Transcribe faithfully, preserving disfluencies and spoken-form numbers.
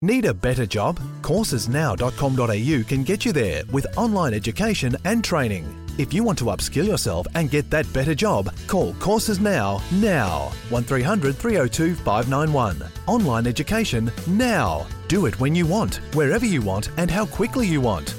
Need a better job? courses now dot com dot a u can get you there with online education and training. If you want to upskill yourself and get that better job, call Courses Now now. one three hundred three oh two five nine one. Online education now. Do it when you want, wherever you want and how quickly you want.